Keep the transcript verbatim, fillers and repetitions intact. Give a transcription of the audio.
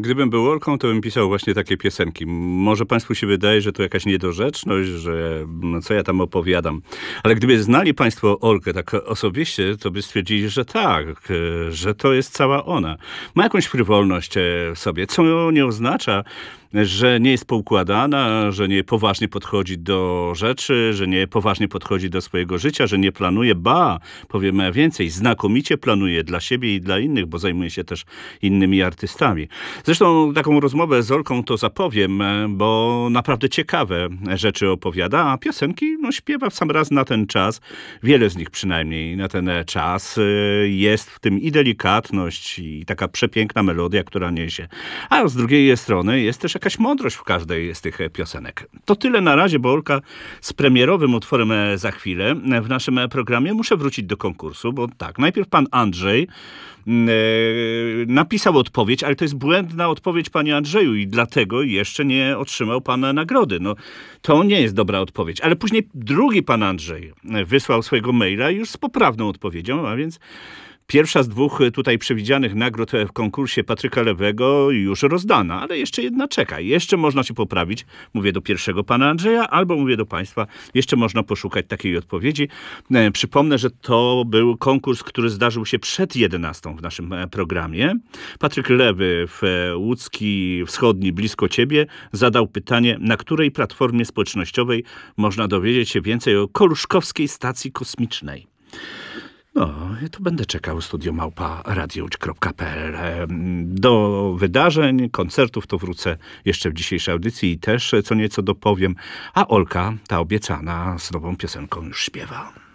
Gdybym był Olką, to bym pisał właśnie takie piosenki. Może państwu się wydaje, że to jakaś niedorzeczność, że no co ja tam opowiadam. Ale gdyby znali państwo Olkę tak osobiście, to by stwierdzili, że tak, że to jest cała ona. Ma jakąś frywolność w sobie, co nie oznacza, że nie jest poukładana, że nie poważnie podchodzi do rzeczy, że nie poważnie podchodzi do swojego życia, że nie planuje, ba, powiemy więcej, znakomicie planuje dla siebie i dla innych, bo zajmuje się też innymi artystami. Zresztą taką rozmowę z Olką to zapowiem, bo naprawdę ciekawe rzeczy opowiada, a piosenki no, śpiewa w sam raz na ten czas, wiele z nich przynajmniej na ten czas. Jest w tym i delikatność, i taka przepiękna melodia, która niesie. A z drugiej strony jest też jakaś mądrość w każdej z tych piosenek. To tyle na razie, bo Olka z premierowym utworem za chwilę w naszym programie. Muszę wrócić do konkursu, bo tak, najpierw pan Andrzej napisał odpowiedź, ale to jest błędna odpowiedź, panie Andrzeju, i dlatego jeszcze nie otrzymał pan nagrody. No, to nie jest dobra odpowiedź. Ale później drugi pan Andrzej wysłał swojego maila już z poprawną odpowiedzią, a więc pierwsza z dwóch tutaj przewidzianych nagród w konkursie Patryka Lewego już rozdana, ale jeszcze jedna czeka. Jeszcze można się poprawić. Mówię do pierwszego pana Andrzeja, albo mówię do państwa, jeszcze można poszukać takiej odpowiedzi. Przypomnę, że to był konkurs, który zdarzył się przed jedenastą w naszym programie. Patryk Lewy w Łódzki Wschodni, blisko ciebie, zadał pytanie, na której platformie społecznościowej można dowiedzieć się więcej o Koluszkowskiej Stacji Kosmicznej. No, to będę czekał. Studio małpa radiołódź kropka pe el. Do wydarzeń, koncertów to wrócę jeszcze w dzisiejszej audycji i też co nieco dopowiem. A Olka, ta obiecana, z nową piosenką już śpiewa.